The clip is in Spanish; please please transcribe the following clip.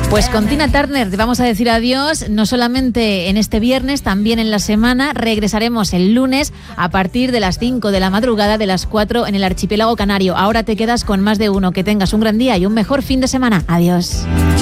Pues con Tina Turner te vamos a decir adiós, no solamente en este viernes, también en la semana. Regresaremos el lunes a partir de las 5 de la madrugada, de las 4 en el archipiélago canario. Ahora te quedas con Más de Uno. Que tengas un gran día y un mejor fin de semana. Adiós.